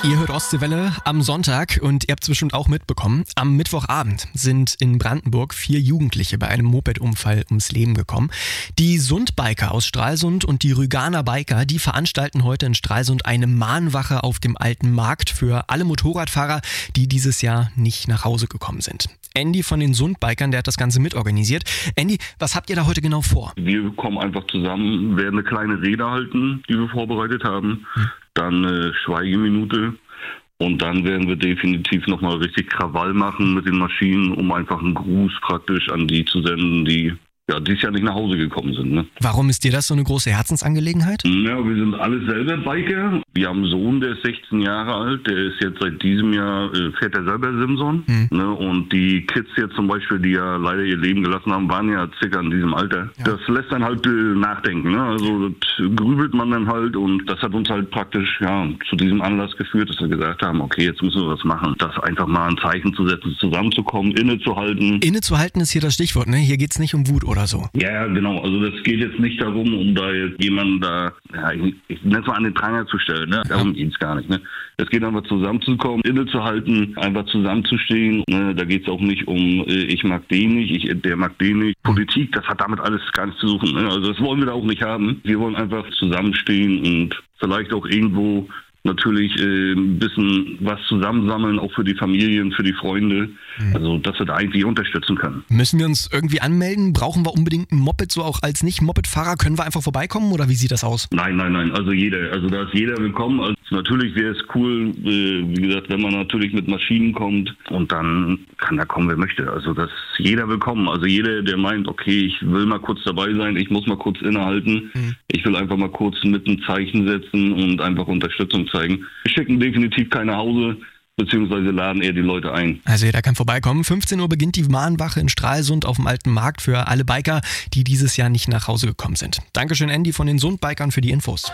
Ihr hört Ostseewelle am Sonntag und ihr habt es bestimmt auch mitbekommen. Am Mittwochabend sind in Brandenburg 4 Jugendliche bei einem Mopedunfall ums Leben gekommen. Die Sundbiker aus Stralsund und die Rüganer Biker, die veranstalten heute in Stralsund eine Mahnwache auf dem Alten Markt für alle Motorradfahrer, die dieses Jahr nicht nach Hause gekommen sind. Andy von den Sundbikern, der hat das Ganze mitorganisiert. Andy, was habt ihr da heute genau vor? Wir kommen einfach zusammen, werden eine kleine Rede halten, die wir vorbereitet haben. Dann eine Schweigeminute und dann werden wir definitiv nochmal richtig Krawall machen mit den Maschinen, um einfach einen Gruß praktisch an die zu senden, die dieses Jahr nicht nach Hause gekommen sind. Ne? Warum ist dir das so eine große Herzensangelegenheit? Ja, wir sind alle selber Biker. Wir haben einen Sohn, der ist 16 Jahre alt, der ist jetzt seit diesem Jahr, fährt er selber Simson. Ne? Und die Kids jetzt zum Beispiel, die ja leider ihr Leben gelassen haben, waren ja circa in diesem Alter. Ja. Das lässt dann halt nachdenken. Ne? Also das grübelt man dann halt und das hat uns halt praktisch zu diesem Anlass geführt, dass wir gesagt haben, okay, jetzt müssen wir was machen. Das einfach mal ein Zeichen zu setzen, zusammenzukommen, innezuhalten. Innezuhalten ist hier das Stichwort, ne? Hier geht's nicht um Wut oder so. Ja, genau. Also das geht jetzt nicht darum, um da jetzt jemanden ich nenne es mal an den Pranger zu stellen. Ne? Darum geht es gar nicht. Ne? Es geht einfach zusammenzukommen, innezuhalten, einfach zusammenzustehen. Ne? Da geht es auch nicht um, ich mag den nicht, der mag den nicht. Politik, das hat damit alles gar nichts zu suchen. Ne? Also das wollen wir da auch nicht haben. Wir wollen einfach zusammenstehen und vielleicht auch irgendwo natürlich ein bisschen was zusammensammeln, auch für die Familien, für die Freunde. Also, dass wir da eigentlich unterstützen können. Müssen wir uns irgendwie anmelden? Brauchen wir unbedingt ein Moped, so auch als Nicht-Moped-Fahrer? Können wir einfach vorbeikommen oder wie sieht das aus? Nein. Also da ist jeder willkommen. Also natürlich wäre es cool, wie gesagt, wenn man natürlich mit Maschinen kommt und dann kann da kommen, wer möchte. Also das ist jeder willkommen. Also jeder, der meint, okay, ich will mal kurz dabei sein, ich muss mal kurz innehalten, ich will einfach mal kurz mit ein Zeichen setzen und einfach Unterstützung zeigen. Wir schicken definitiv keine nach Hause, beziehungsweise laden eher die Leute ein. Also jeder kann vorbeikommen. 15 Uhr beginnt die Mahnwache in Stralsund auf dem Alten Markt für alle Biker, die dieses Jahr nicht nach Hause gekommen sind. Dankeschön, Andy von den Sundbikern, für die Infos.